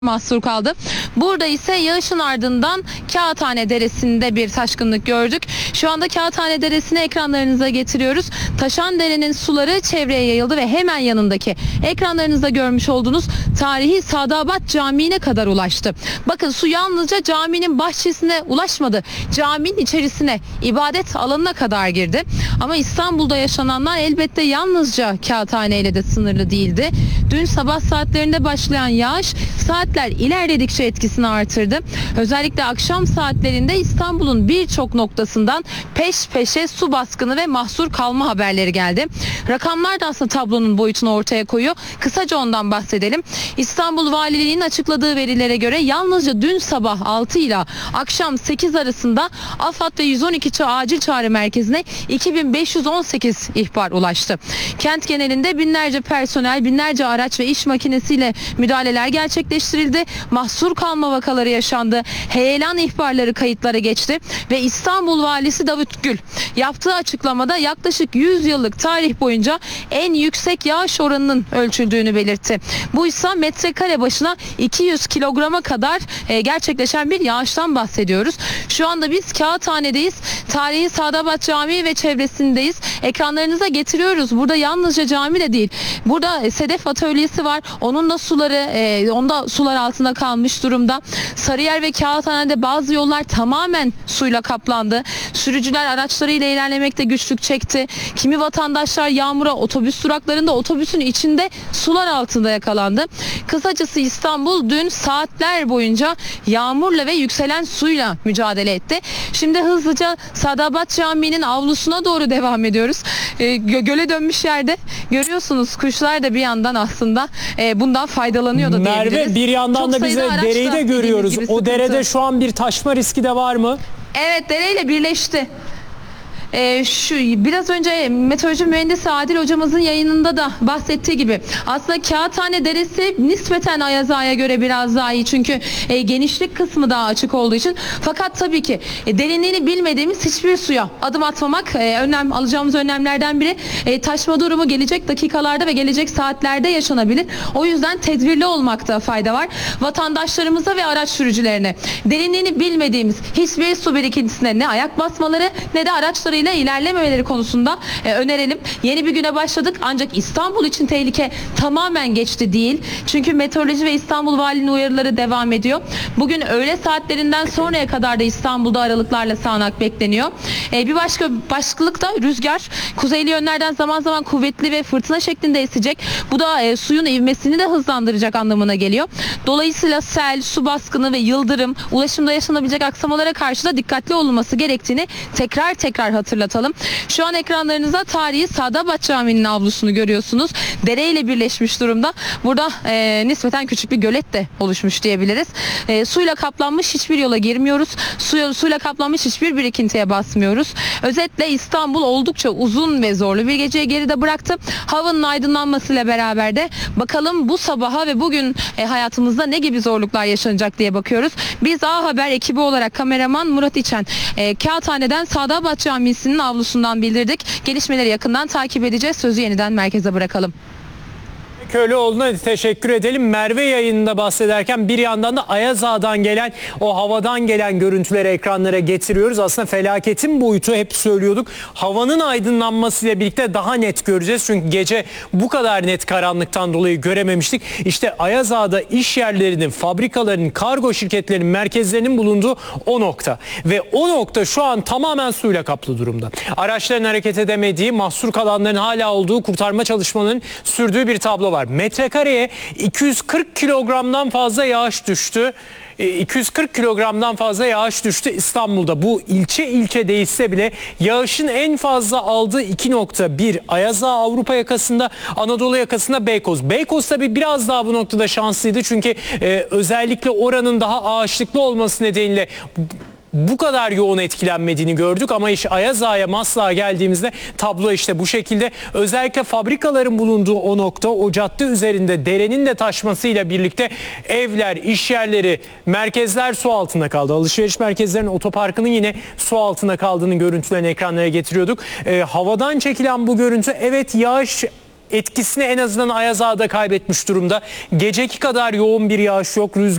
mahsur kaldı. Burada ise yağışın ardından Kağıthane Deresi'nde bir taşkınlık gördük. Şu anda Kağıthane Deresi'ni ekranlarınıza getiriyoruz. Taşan derenin suları çevreye yayıldı ve hemen yanındaki ekranlarınızda görmüş olduğunuz tarihi Sadabat Camii'ne kadar ulaştı. Bakın su yalnızca caminin bahçesine ulaşmadı. Caminin içerisine, ibadet alanına kadar girdi. Ama İstanbul'da yaşananlar elbette yalnızca Kağıthane ile de sınırlı değildi. Dün sabah saatlerinde başlayan yağış saatler ilerledikçe etkisini artırdı. Özellikle akşam saatlerinde İstanbul'un birçok noktasından peş peşe su baskını ve mahsur kalma haberleri geldi. Rakamlar da aslında tablonun boyutunu ortaya koyuyor. Kısaca ondan bahsedelim. İstanbul Valiliği'nin açıkladığı verilere göre yalnızca dün sabah 6 ile akşam 8 arasında AFAD ve 112 acil çağrı merkezine 2518 ihbar ulaştı. Kent genelinde binlerce personel, binlerce araç ve iş makinesiyle müdahaleler gerçekleştirildi. Mahsur kalma vakaları yaşandı. Heyelan ihbarları kayıtlara geçti ve İstanbul Valisi Davut Gül yaptığı açıklamada yaklaşık 100 yıllık tarih boyunca en yüksek yağış oranının ölçüldüğünü belirtti. Bu ise metrekare başına 200 kilograma kadar gerçekleşen bir yağıştan bahsediyoruz. Şu anda biz Kağıthane'deyiz. Tarihi Sadabat Camii ve çevresindeyiz. Ekranlarınıza getiriyoruz. Burada yalnızca cami de değil. Burada sedef atölyesi var. Onun da onda sular altında kalmış durumda. Sarıyer ve Kağıthane'de bazı yollar tamamen suyla kaplandı. Sürücüler araçlarıyla ilerlemekte güçlük çekti. Kimi vatandaşlar yağmura otobüs duraklarında otobüsün içinde sular altında yakalandı. Kısacası İstanbul dün saatler boyunca yağmurla ve yükselen suyla mücadele etti. Şimdi hızlıca Sadabat Camii'nin avlusuna doğru devam ediyoruz. Göle dönmüş yerde görüyorsunuz, kuşlar da bir yandan aslında bundan faydalanıyor da diyebiliriz. Merve, bir yandan Çok da bize dereyi de görüyoruz. O derede şu an bir taşma riski de var mı? Evet, dereyle birleşti. Biraz önce meteoroloji mühendisi Adil hocamızın yayınında da bahsettiği gibi aslında Kağıthane Deresi nispeten Ayaz Ağa'ya göre biraz daha iyi, çünkü genişlik kısmı daha açık olduğu için. Fakat tabii ki derinliğini bilmediğimiz hiçbir suya adım atmamak alacağımız önlemlerden biri. Taşma durumu gelecek dakikalarda ve gelecek saatlerde yaşanabilir. O yüzden tedbirli olmakta fayda var. Vatandaşlarımıza ve araç sürücülerine derinliğini bilmediğimiz hiçbir su birikintisine ne ayak basmaları ne de araçları ilerlememeleri konusunda önerelim. Yeni bir güne başladık ancak İstanbul için tehlike tamamen geçti değil. Çünkü meteoroloji ve İstanbul Valiliğinin uyarıları devam ediyor. Bugün öğle saatlerinden sonraya kadar da İstanbul'da aralıklarla sağanak bekleniyor. Bir başka başlık da rüzgar. Kuzeyli yönlerden zaman zaman kuvvetli ve fırtına şeklinde esecek. Bu da suyun ivmesini de hızlandıracak anlamına geliyor. Dolayısıyla sel, su baskını ve yıldırım, ulaşımda yaşanabilecek aksamalara karşı da dikkatli olunması gerektiğini tekrar hatırlatalım. Şu an ekranlarınızda tarihi Sadabat Camii'nin avlusunu görüyorsunuz. Dereyle birleşmiş durumda. Burada nispeten küçük bir gölet de oluşmuş diyebiliriz. Suyla kaplanmış hiçbir yola girmiyoruz. Suyla kaplanmış hiçbir birikintiye basmıyoruz. Özetle İstanbul oldukça uzun ve zorlu bir geceyi geride bıraktı. Havanın aydınlanmasıyla beraber de bakalım bu sabaha ve bugün hayatımızda ne gibi zorluklar yaşanacak diye bakıyoruz. Biz A Haber ekibi olarak kameraman Murat İçen Kağıthane'den Sadabat Camii'sinin avlusundan bildirdik. Gelişmeleri yakından takip edeceğiz. Sözü yeniden merkeze bırakalım. Köylüoğlu'na teşekkür edelim. Merve yayınında bahsederken bir yandan da Ayaz Ağa'dan gelen, o havadan gelen görüntüleri ekranlara getiriyoruz. Aslında felaketin boyutu, hep söylüyorduk, havanın aydınlanmasıyla birlikte daha net göreceğiz. Çünkü gece bu kadar net karanlıktan dolayı görememiştik. İşte Ayaz Ağa'da iş yerlerinin, fabrikaların, kargo şirketlerinin merkezlerinin bulunduğu o nokta. Ve o nokta şu an tamamen suyla kaplı durumda. Araçların hareket edemediği, mahsur kalanların hala olduğu, kurtarma çalışmalarının sürdüğü bir tablo var. Metrekareye 240 kilogramdan fazla yağış düştü. 240 kilogramdan fazla yağış düştü İstanbul'da. Bu ilçe değişse bile yağışın en fazla aldığı 2.1 Ayaz Ağa Avrupa yakasında, Anadolu yakasında Beykoz. Beykoz tabii biraz daha bu noktada şanslıydı. Çünkü özellikle oranın daha ağaçlıklı olması nedeniyle bu kadar yoğun etkilenmediğini gördük ama iş Ayaz Ağa'ya, Maslak'a geldiğimizde tablo işte bu şekilde. Özellikle fabrikaların bulunduğu o nokta, o cadde üzerinde derenin de taşmasıyla birlikte evler, iş yerleri, merkezler su altında kaldı. Alışveriş merkezlerinin, otoparkının yine su altında kaldığını görüntülerini ekranlara getiriyorduk. Havadan çekilen bu görüntü, evet, yağış etkisini en azından Ayaz Ağa'da kaybetmiş durumda. Geceki kadar yoğun bir yağış yok.